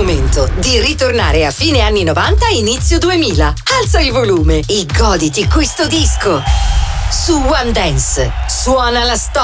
momento di ritornare a fine anni 90 e inizio 2000. Alza il volume e goditi questo disco. Su One Dance suona la storia.